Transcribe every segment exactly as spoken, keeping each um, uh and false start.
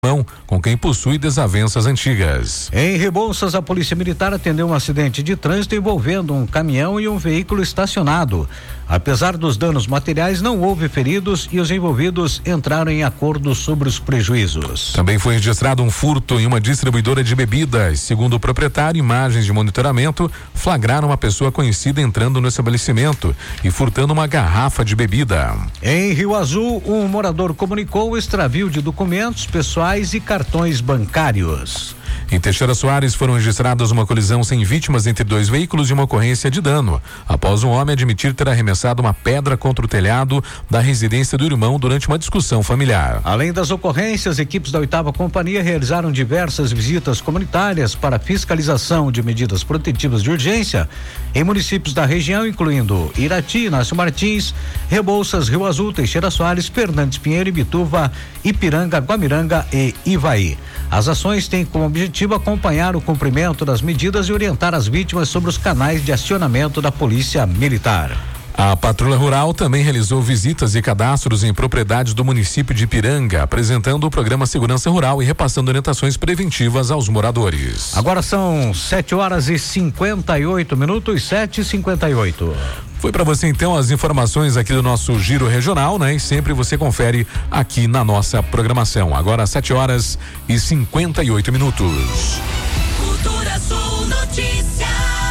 com quem possui desavenças antigas. Em Rebouças, a Polícia Militar atendeu um acidente de trânsito envolvendo um caminhão e um veículo estacionado. Apesar dos danos materiais, não houve feridos e os envolvidos entraram em acordo sobre os prejuízos. Também foi registrado um furto em uma distribuidora de bebidas. Segundo o proprietário, imagens de monitoramento flagraram uma pessoa conhecida entrando no estabelecimento e furtando uma garrafa de bebida. Em Rio Azul, um morador comunicou o extravio de documentos pessoais e cartões bancários. Em Teixeira Soares foram registradas uma colisão sem vítimas entre dois veículos e uma ocorrência de dano, após um homem admitir ter arremessado uma pedra contra o telhado da residência do irmão durante uma discussão familiar. Além das ocorrências, equipes da oitava Companhia realizaram diversas visitas comunitárias para fiscalização de medidas protetivas de urgência em municípios da região, incluindo Irati, Inácio Martins, Rebouças, Rio Azul, Teixeira Soares, Fernandes Pinheiro, Ibituva, Ipiranga, Guamiranga e Ivaí. As ações têm como objetivo acompanhar o cumprimento das medidas e orientar as vítimas sobre os canais de acionamento da Polícia Militar. A Patrulha Rural também realizou visitas e cadastros em propriedades do município de Ipiranga, apresentando o programa Segurança Rural e repassando orientações preventivas aos moradores. Agora são sete horas e cinquenta e oito minutos, sete e cinquenta e oito. Foi para você então as informações aqui do nosso Giro Regional, né? E sempre você confere aqui na nossa programação. Agora sete horas e cinquenta e oito minutos. Cultura Sul Notícias,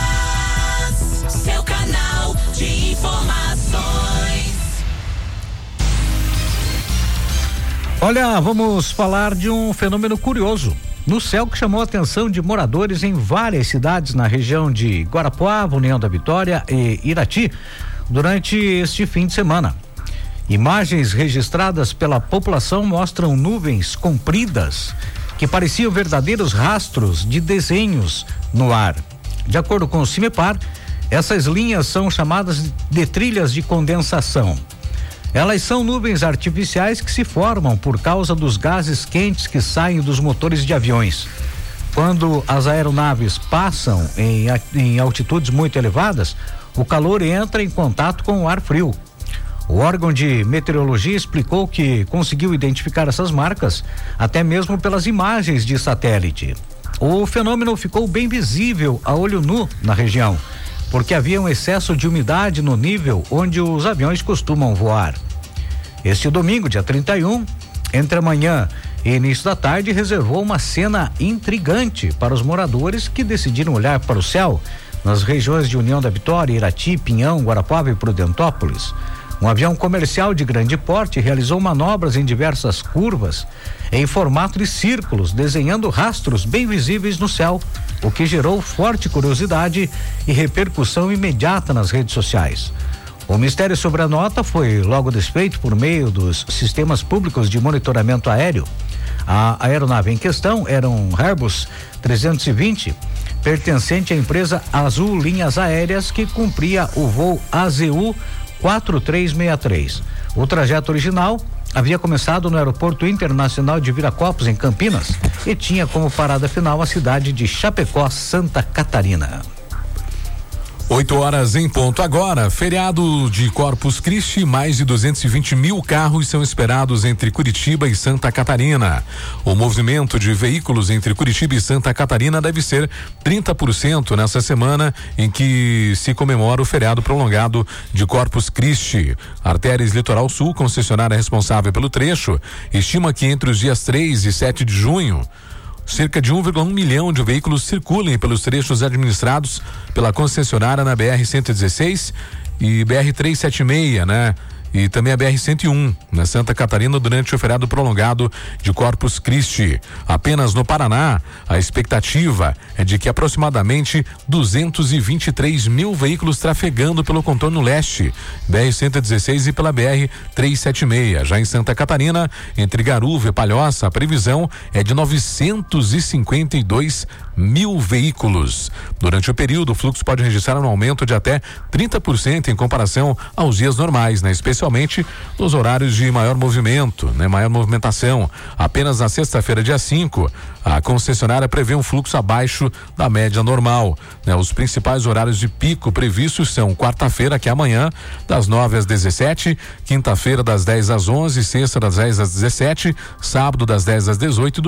seu canal de informações. Olha, vamos falar de um fenômeno curioso no céu que chamou a atenção de moradores em várias cidades na região de Guarapuava, União da Vitória e Irati durante este fim de semana. Imagens registradas pela população mostram nuvens compridas que pareciam verdadeiros rastros de desenhos no ar. De acordo com o CIMEPAR, essas linhas são chamadas de trilhas de condensação. Elas são nuvens artificiais que se formam por causa dos gases quentes que saem dos motores de aviões. Quando as aeronaves passam em, em altitudes muito elevadas, o calor entra em contato com o ar frio. O órgão de meteorologia explicou que conseguiu identificar essas marcas até mesmo pelas imagens de satélite. O fenômeno ficou bem visível a olho nu na região, porque havia um excesso de umidade no nível onde os aviões costumam voar. Este domingo, dia trinta e um, entre a manhã e início da tarde, reservou uma cena intrigante para os moradores que decidiram olhar para o céu nas regiões de União da Vitória, Irati, Pinhão, Guarapuava e Prudentópolis. Um avião comercial de grande porte realizou manobras em diversas curvas em formato de círculos, desenhando rastros bem visíveis no céu, o que gerou forte curiosidade e repercussão imediata nas redes sociais. O mistério sobre a nota foi logo desfeito por meio dos sistemas públicos de monitoramento aéreo. A aeronave em questão era um Airbus trezentos e vinte, pertencente à empresa Azul Linhas Aéreas, que cumpria o voo A Z U quatro três seis três. O trajeto original havia começado no Aeroporto Internacional de Viracopos, em Campinas, e tinha como parada final a cidade de Chapecó, Santa Catarina. oito horas em ponto agora, feriado de Corpus Christi, mais de duzentos e vinte mil carros são esperados entre Curitiba e Santa Catarina. O movimento de veículos entre Curitiba e Santa Catarina deve ser trinta por cento nessa semana em que se comemora o feriado prolongado de Corpus Christi. Artérias Litoral Sul, concessionária responsável pelo trecho, estima que entre os dias três e sete de junho, cerca de um vírgula um milhão de veículos circulem pelos trechos administrados pela concessionária na B R cento e dezesseis e B R trezentos e setenta e seis, né? E também a B R cento e um, na Santa Catarina, durante o feriado prolongado de Corpus Christi. Apenas no Paraná, a expectativa é de que aproximadamente duzentos e vinte e três mil veículos trafegando pelo contorno leste, B R cento e dezesseis e pela B R trezentos e setenta e seis. Já em Santa Catarina, entre Garuva e Palhoça, a previsão é de novecentos e cinquenta e dois mil veículos. Durante o período, o fluxo pode registrar um aumento de até trinta por cento em comparação aos dias normais, né? Especialmente nos horários de maior movimento, né? Maior movimentação. Apenas na sexta-feira, dia cinco, a concessionária prevê um fluxo abaixo da média normal, né? Os principais horários de pico previstos são quarta-feira, que é amanhã, das nove às dezessete, quinta-feira das dez às onze, sexta das dez às dezessete, sábado das dez às dezoito e